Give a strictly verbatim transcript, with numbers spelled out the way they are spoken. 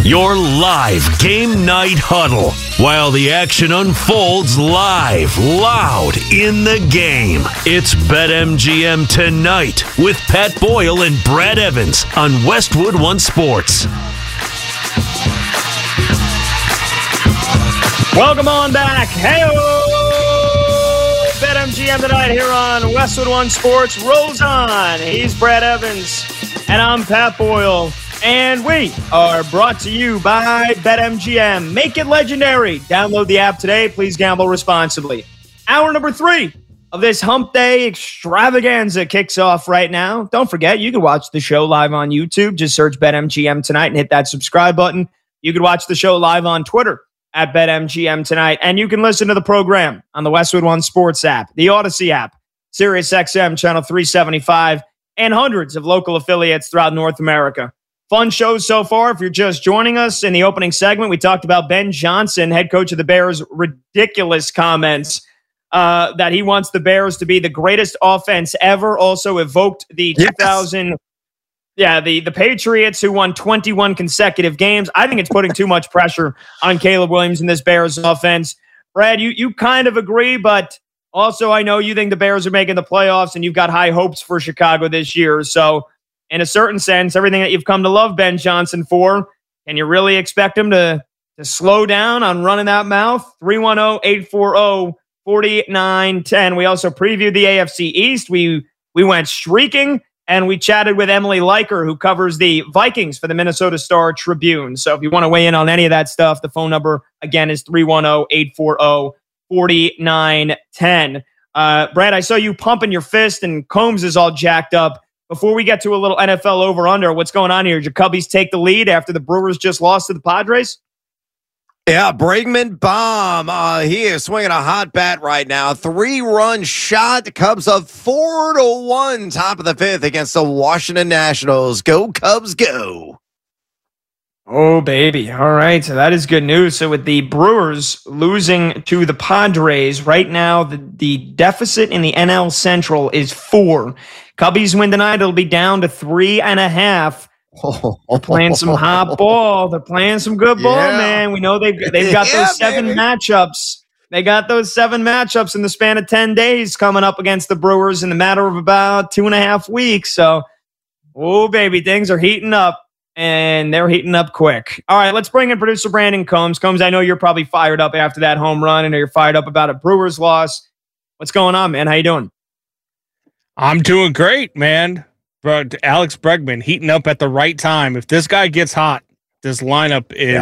Your live game night huddle while the action unfolds live, loud in the game. It's BetMGM Tonight with Pat Boyle and Brad Evans on Westwood One Sports. Welcome on back. Hey-o! BetMGM Tonight here on Westwood One Sports. Rolls on. He's Brad Evans, and I'm Pat Boyle. And we are brought to you by BetMGM. Make it legendary. Download the app today. Please gamble responsibly. Hour number three of this Hump Day extravaganza kicks off right now. Don't forget, you can watch the show live on YouTube. Just search BetMGM Tonight and hit that subscribe button. You can watch the show live on Twitter at BetMGM Tonight. And you can listen to the program on the Westwood One Sports app, the Odyssey app, SiriusXM Channel three seventy-five, and hundreds of local affiliates throughout North America. Fun shows so far. If you're just joining us, in the opening segment, we talked about Ben Johnson, head coach of the Bears' ridiculous comments uh, that he wants the Bears to be the greatest offense ever. Also evoked the yes. two thousand, yeah, the, the Patriots who won twenty-one consecutive games. I think it's putting too much pressure on Caleb Williams and this Bears offense. Brad, you you kind of agree, but also I know you think the Bears are making the playoffs and you've got high hopes for Chicago this year. So, in a certain sense, everything that you've come to love Ben Johnson for, can you really expect him to, to slow down on running that mouth? three one zero, eight four zero, four nine one zero. We also previewed the A F C East. We we went streaking, and we chatted with Emily Leiker, who covers the Vikings for the Minnesota Star Tribune. So if you want to weigh in on any of that stuff, the phone number, again, is three one zero, eight four zero, four nine one zero. Uh, Brad, I saw you pumping your fist, and Combs is all jacked up. Before we get to a little N F L over-under, what's going on here? Did your Cubbies take the lead after the Brewers just lost to the Padres? Yeah, Bregman bomb. Uh, he is swinging a hot bat right now. Three-run shot. Cubs up four to one, top of the fifth against the Washington Nationals. Go Cubs, go! Oh, baby. All right, so that is good news. So with the Brewers losing to the Padres, right now the, the deficit in the N L Central is four. Cubbies win tonight, it'll be down to three and a half. They're playing some hot ball. They're playing some good ball, yeah. man. We know they've, they've got yeah, those seven baby. matchups. They got those seven matchups in the span of ten days coming up against the Brewers in the matter of about two and a half weeks. So, oh, baby, things are heating up, and they're heating up quick. All right, let's bring in producer Brandon Combs. Combs, I know you're probably fired up after that home run, and you're fired up about a Brewers loss. What's going on, man? How you doing? I'm doing great, man. But Alex Bregman heating up at the right time. If this guy gets hot, this lineup is